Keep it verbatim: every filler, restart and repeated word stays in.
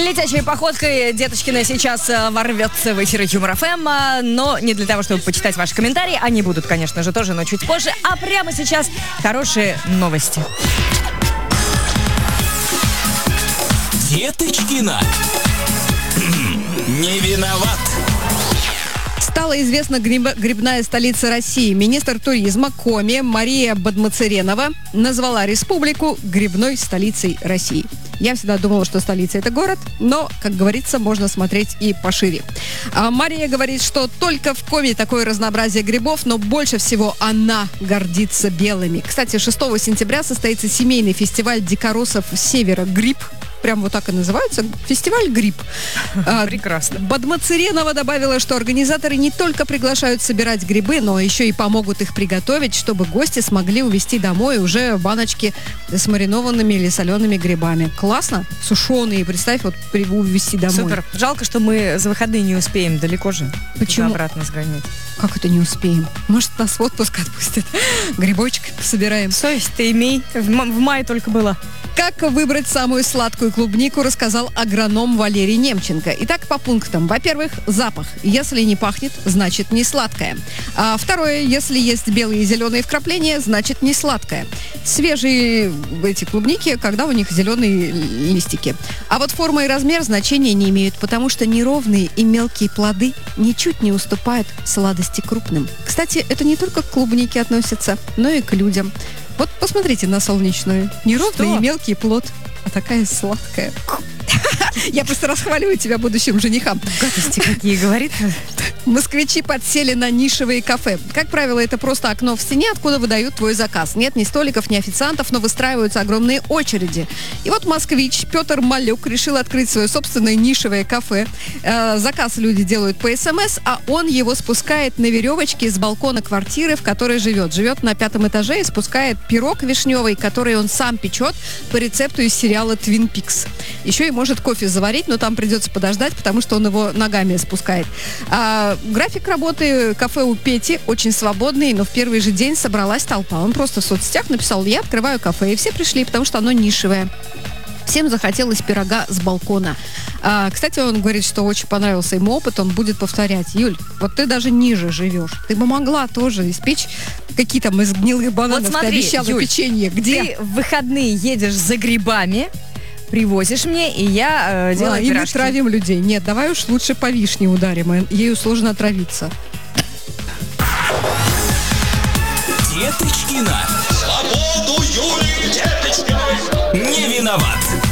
Летящей походкой Деточкина сейчас ворвется в эфир Юмор ФМ, но не для того, чтобы почитать ваши комментарии. Они будут, конечно же, тоже, но чуть позже. А прямо сейчас хорошие новости. Деточкина. Не виноват. Стала известна гриб- грибная столица России. Министр туризма Коми Мария Бадмацаренова назвала республику грибной столицей России. Я всегда думала, что столица – это город, но, как говорится, можно смотреть и пошире. А Мария говорит, что только в Коми такое разнообразие грибов, но больше всего она гордится белыми. Кстати, шестого сентября состоится семейный фестиваль дикоросов «Севера Гриб». Прям вот так и называется. Фестиваль «Гриб». Прекрасно. Бадмацаренова добавила, что организаторы не только приглашают собирать грибы, но еще и помогут их приготовить, чтобы гости смогли увезти домой уже баночки с маринованными или солеными грибами. Классно? Сушеные, представь, вот увезти домой. Супер. Жалко, что мы за выходные не успеем. Далеко же. Почему? Обратно сгонять. Как это не успеем? Может, нас в отпуск отпустят? Грибочек собираем. Совесть ты имей. В, м- в мае только было. Как выбрать самую сладкую клубнику, рассказал агроном Валерий Немченко. Итак, по пунктам. Во-первых, запах. Если не пахнет, значит не сладкая. А второе, если есть белые и зеленые вкрапления, значит не сладкая. Свежие эти клубники, когда у них зеленые листики. А вот форма и размер значения не имеют, потому что неровные и мелкие плоды ничуть не уступают сладости крупным. Кстати, это не только к клубнике относится, но и к людям. Вот посмотрите на солнечную. Неровный Что? и мелкий плод, а такая сладкая. Я просто расхваливаю тебя будущим женихам. Гадости какие, говорит. Москвичи подсели на нишевые кафе. Как правило, это просто окно в стене, откуда выдают твой заказ. Нет ни столиков, ни официантов, но выстраиваются огромные очереди. И вот москвич Петр Малюк решил открыть свое собственное нишевое кафе. Э, заказ люди делают по СМС, а он его спускает на веревочке с балкона квартиры, в которой живет. Живет на пятом этаже и спускает пирог вишневый, который он сам печет по рецепту из сериала «Твин Пикс». Еще и может кофе заварить, но там придется подождать, потому что он его ногами спускает. А, график работы кафе у Пети очень свободный, но в первый же день собралась толпа. Он просто в соцсетях написал: «Я открываю кафе», и все пришли, потому что оно нишевое. Всем захотелось пирога с балкона. А, кстати, он говорит, что очень понравился ему опыт, он будет повторять. Юль, вот ты даже ниже живешь. Ты бы могла тоже испечь какие там из гнилых бананов. Вот смотри, ты обещала Юль, печенье. Где? Ты в выходные едешь за грибами, привозишь мне, и я э, делаю А, и мы пирожки. травим людей. Нет, давай уж лучше по вишне ударим. Ею сложно отравиться. Деточкина. Свободу Юлии Деточкиной. Не виноват.